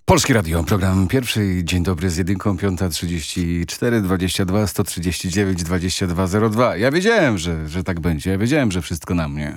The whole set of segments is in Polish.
Polskie Radio, program pierwszy. Dzień dobry z jedynką, 5:34, 22 139 2202. Ja wiedziałem, że tak będzie. Ja wiedziałem, że wszystko na mnie.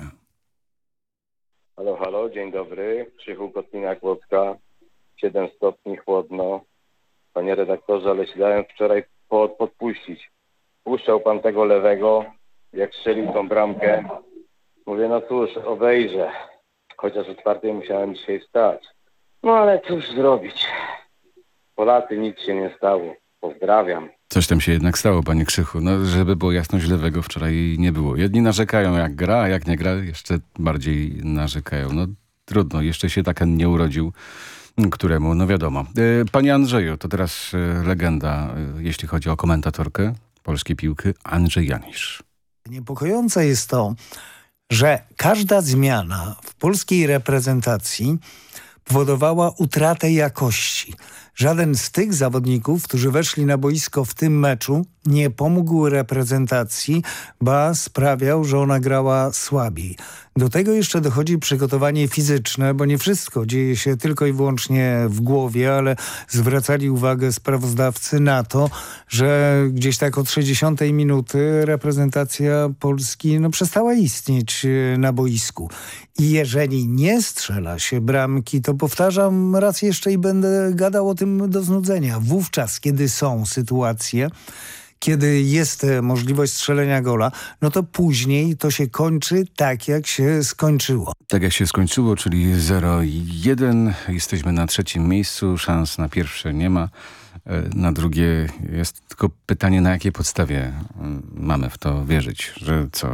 Halo, halo, dzień dobry. Krzychu Kotlina Kłodzka, 7 stopni, chłodno. Panie redaktorze, ale się dałem wczoraj podpuścić. Puszczał pan tego lewego, jak strzelił tą bramkę. Mówię, no cóż, obejrzę. Chociaż o 4 musiałem dzisiaj wstać. No ale cóż zrobić. Polacy, nic się nie stało. Pozdrawiam. Coś tam się jednak stało, panie Krzychu. No, żeby było jasność, lewego wczoraj nie było. Jedni narzekają jak gra, a jak nie gra, jeszcze bardziej narzekają. No trudno, jeszcze się tak nie urodził, któremu, no wiadomo. Panie Andrzeju, to teraz legenda, jeśli chodzi o komentatorkę polskiej piłki, Andrzej Janisz. Niepokojące jest to, że każda zmiana w polskiej reprezentacji powodowała utratę jakości. Żaden z tych zawodników, którzy weszli na boisko w tym meczu, nie pomógł reprezentacji, ba sprawiał, że ona grała słabiej. Do tego jeszcze dochodzi przygotowanie fizyczne, bo nie wszystko dzieje się tylko i wyłącznie w głowie, ale zwracali uwagę sprawozdawcy na to, że gdzieś tak od 60 minuty reprezentacja Polski przestała istnieć na boisku. I jeżeli nie strzela się bramki, to powtarzam raz jeszcze i będę gadał o tym do znudzenia. Wówczas, kiedy są sytuacje, kiedy jest możliwość strzelenia gola, no to później to się kończy tak, jak się skończyło. Tak jak się skończyło, czyli 0-1. Jesteśmy na trzecim miejscu. Szans na pierwsze nie ma. Na drugie jest tylko pytanie, na jakiej podstawie mamy w to wierzyć. Że co,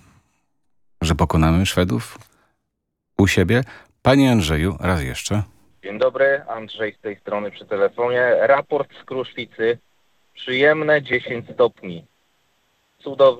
że pokonamy Szwedów u siebie? Panie Andrzeju, raz jeszcze. Dzień dobry, Andrzej z tej strony przy telefonie. Raport z Kruszwicy. Przyjemne 10 stopni. Cudownie.